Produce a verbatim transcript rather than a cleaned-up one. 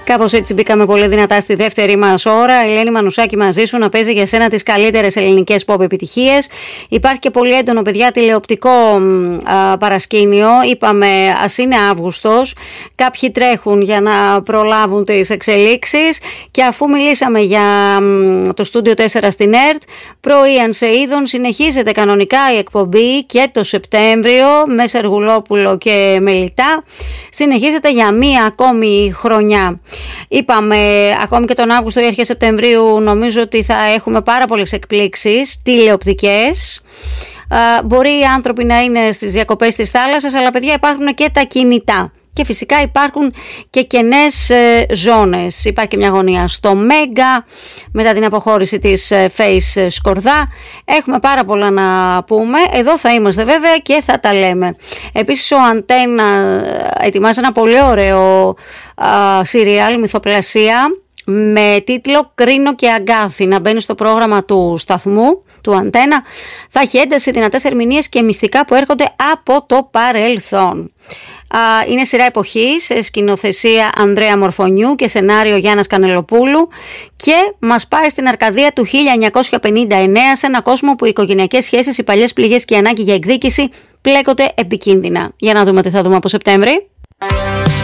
Κάπως έτσι μπήκαμε πολύ δυνατά στη δεύτερη μας ώρα. Η Ελένη Μανουσάκη μαζί σου να παίζει για σένα τις καλύτερες ελληνικές pop επιτυχίες. Υπάρχει και πολύ έντονο, παιδιά, τηλεοπτικό α, παρασκήνιο. Είπαμε, ας είναι Αύγουστος. Κάποιοι τρέχουν για να προλάβουν τις εξελίξεις. Και αφού μιλήσαμε για μ, το Studio τέσσερα στην ΕΡΤ, πρωί αν σε είδων συνεχίζεται κανονικά η εκπομπή και το Σεπτέμβριο με Σεργουλόπουλο και Μελιτά. Συνεχίζεται για μία ακόμη χρονιά. Είπαμε, ακόμη και τον Αύγουστο ή αρχές Σεπτεμβρίου νομίζω ότι θα έχουμε πάρα πολλές εκπλήξεις τηλεοπτικές. Uh, μπορεί οι άνθρωποι να είναι στις διακοπές της θάλασσας, αλλά παιδιά υπάρχουν και τα κινητά. Και φυσικά υπάρχουν και κενές ε, ζώνες. Υπάρχει και μια γωνία στο Μέγκα μετά την αποχώρηση της ε, Face Σκορδά. Έχουμε πάρα πολλά να πούμε. Εδώ θα είμαστε βέβαια και θα τα λέμε. Επίσης ο Αντένα ετοιμάζει ένα πολύ ωραίο σιριάλ, μυθοπλασία, με τίτλο «Κρίνο και Αγκάθι», να μπαίνει στο πρόγραμμα του σταθμού του Αντένα. Θα έχει ένταση, δυνατές ερμηνείες και μυστικά που έρχονται από το παρελθόν. Είναι σειρά εποχής, σκηνοθεσία Ανδρέα Μορφωνιού και σενάριο Γιάννας Κανελοπούλου και μας πάει στην Αρκαδία του χίλια εννιακόσια πενήντα εννέα, σε ένα κόσμο που οι οικογενειακές σχέσεις, οι παλιές πληγές και η ανάγκη για εκδίκηση πλέκονται επικίνδυνα. Για να δούμε τι θα δούμε από Σεπτέμβρη.